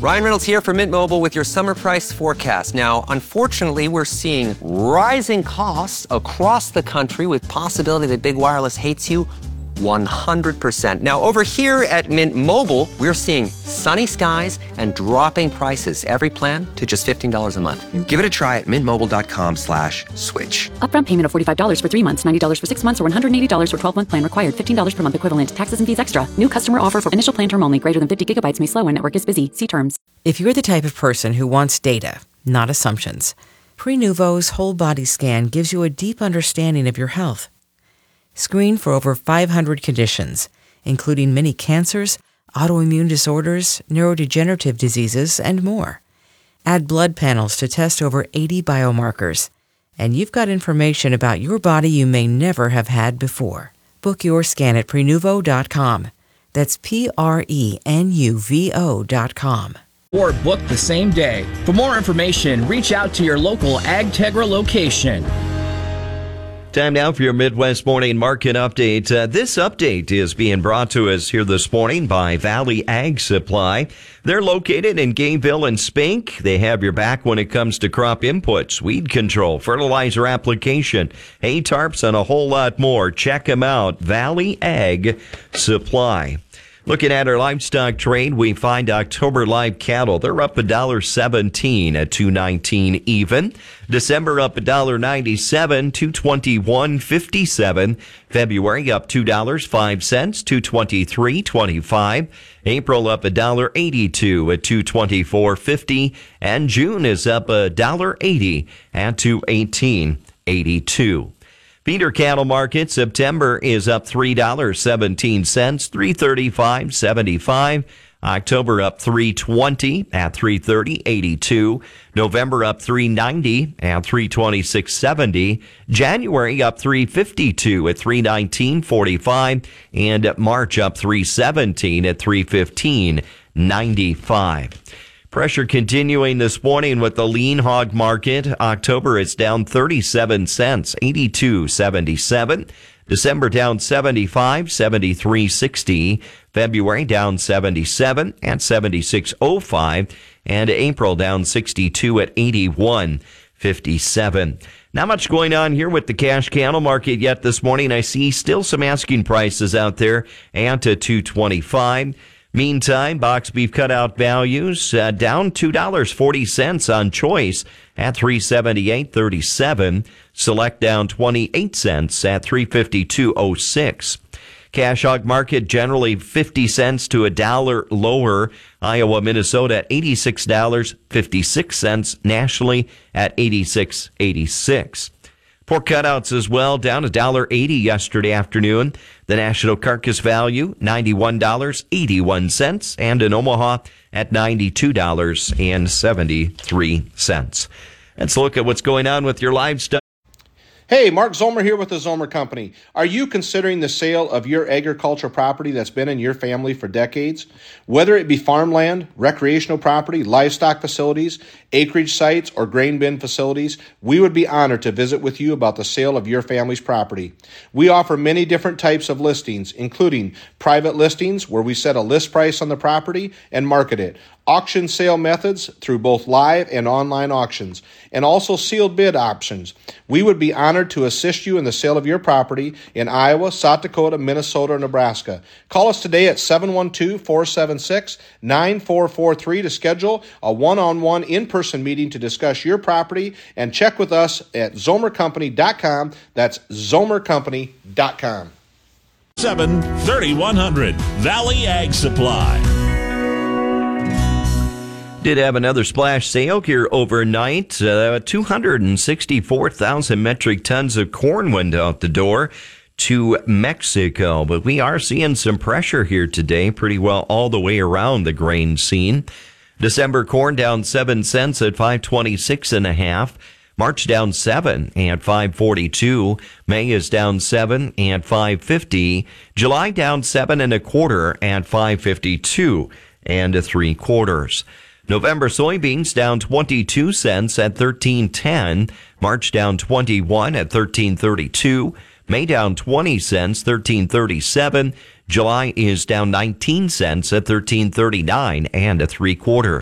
Ryan Reynolds here for Mint Mobile with your summer price forecast. Now, unfortunately, we're seeing rising costs across the country with possibility that big wireless hates you 100%. Now, over here at Mint Mobile, we're seeing sunny skies and dropping prices. Every plan to just $15 a month. Give it a try at mintmobile.com/switch. Upfront payment of $45 for 3 months, $90 for 6 months, or $180 for 12-month plan required. $15 per month equivalent. Taxes and fees extra. New customer offer for initial plan term only. Greater than 50 gigabytes may slow when network is busy. See terms. If you're the type of person who wants data, not assumptions, Prenuvo's whole body scan gives you a deep understanding of your health. Screen for over 500 conditions, including many cancers, autoimmune disorders, neurodegenerative diseases, and more. Add blood panels to test over 80 biomarkers, and you've got information about your body you may never have had before. Book your scan at Prenuvo.com. That's Prenuvo.com. Or book the same day. For more information, reach out to your local AgTegra location. Time now for your Midwest Morning Market Update. This update is being brought to us here this morning by Valley Ag Supply. They're located in Gayville and Spink. They have your back when it comes to crop inputs, weed control, fertilizer application, hay tarps, and a whole lot more. Check them out, Valley Ag Supply. Looking at our livestock trade, we find October live cattle. They're up $1.17 at $2.19 even. December up $1.97, $221.57. February up $2.05, $223.25. April up $1.82 at $224.50. And June is up $1.80 at $218.82. Feeder cattle market, September is up $3.17, $335.75. October up $3.20 at $330.82. November up $3.90 at $326.70. January up $3.52 at $319.45. And March up $3.17 at $315.95. Pressure continuing this morning with the lean hog market. October is down 37 cents, 82.77. December down 75, 73.60. February down 77 at 76.05. And April down 62 at 81.57. Not much going on here with the cash cattle market yet this morning. I see still some asking prices out there at $225. Meantime, box beef cutout values down $2.40 on choice at $378.37. Select down 28 cents at $352.06. Cash hog market generally 50 cents to $1 lower. Iowa, Minnesota at $86.56. Nationally at $86.86. Pork cutouts as well, down $1.80 yesterday afternoon. The national carcass value, $91.81, and in Omaha at $92.73. Let's look at what's going on with your livestock. Hey, Mark Zomer here with the Zomer Company. Are you considering the sale of your agricultural property that's been in your family for decades? Whether it be farmland, recreational property, livestock facilities, acreage sites, or grain bin facilities, we would be honored to visit with you about the sale of your family's property. We offer many different types of listings, including private listings where we set a list price on the property and market it, auction sale methods through both live and online auctions, and also sealed bid options. We would be honored to assist you in the sale of your property in Iowa, South Dakota, Minnesota, or Nebraska. Call us today at 712-476-9443 to schedule a one-on-one in-person meeting to discuss your property, and check with us at zomercompany.com. That's zomercompany.com. 73100 Valley Ag Supply. Did have another splash sale here overnight. 264,000 metric tons of corn went out the door to Mexico. But we are seeing some pressure here today, pretty well all the way around the grain scene. December corn down 7 cents at 526.5. March down 7 at 542. May is down 7 at 550. July down 7 1/4 at 552 3/4. November soybeans down 22 cents at 13.10. March down 21 at 13.32. May down 20 cents, 13.37. July is down 19 cents at 13.39 3/4.